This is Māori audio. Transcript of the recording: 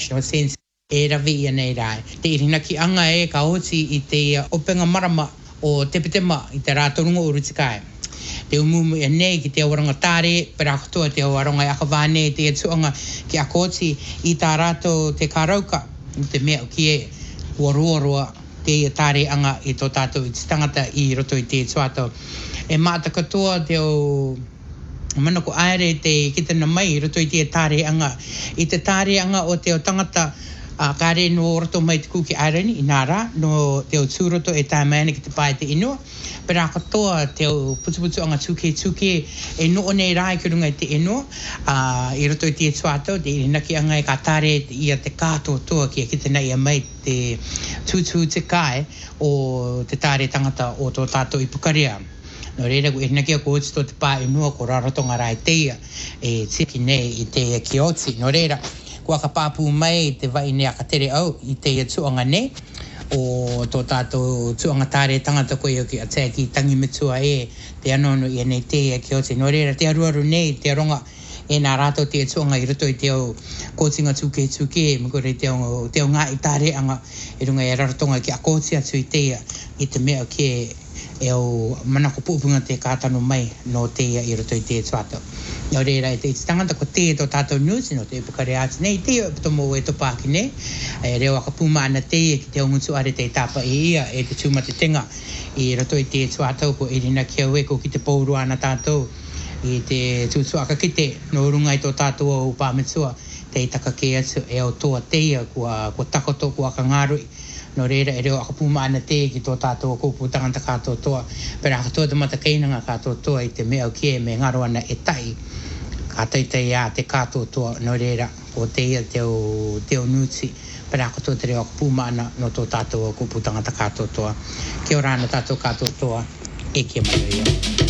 national sense e rawi ia nei rai. Te irina ki anga e ka oti I te openga marama o te petema I te rātorunga o Rutikai. Te umumu ia nei ki te awaranga tāre, pera katoa te awaranga I akawāne te atuanga ki a koti I tā rātou te kārauka, te mea o ki e uaruarua te tāre anga I tō tātou I te tangata I roto I te tuato. E māta katoa te o mana ko aere te kitana mai roto I te tāre anga. I te tāre anga o te o tangata kare no roto mai te kuki aireni I nara no te o tūroto e tāmane ki te pae te inua. Pera katoa te o putuputu anga tuke e no nei rai ki runga I te inua I roto I te tuato te naki anga e ka tare ia te kātoa toa ki a kitana ia mai te tūtū te kai o te tāre tangata o tō tātou I pukaria. No reira ko e naki a ko tō te pae inua ko rarotonga rai teia e tiki nei I te kioti. No reira kua ka pāpū mai te vai ne aka tere au I te tuanga ne o tō tātou tuanga tāre tangata koe o ki a te ki tangi mitua e te anono I nei te ki o te no reira te aruaru nei te ronga e nā rātou te tuanga I roto I te o kōtinga tuke me kore te o ngā I tāre anga e runga e rarotonga ki a kōti atu I teia I te mea ke e o manako pupunga te kātano mai no teia I roto I te tuato. No reira e te tangata ko te tō tātou news no te pukare ati nei te o tomo e to pāki nei e reo aka puma ana te ki te ongutu are te tāpa ia e te tūma te tenga I roto I te tuatau ko e rina kia ue ko ki te pōuru ana tātou I te tūtu aka kite no runga I tō tātou o pāmetua te taka ke atu e o toa teia kua takoto kua ka ngārui. No reira e reo aka puma ana te ki tō tātou kōpū tangata kātou toa. Pera aka toa te mata keinanga kātou toa I te mea o kie me ngaro ana e tai. Ka taitai a te kātou toa no reira o teia te o nuti. Pera aka toa te reo aka puma ana no tō tātou kōpū tangata kātou toa. Kia ora ana tātou kātou toa e kia mai rea.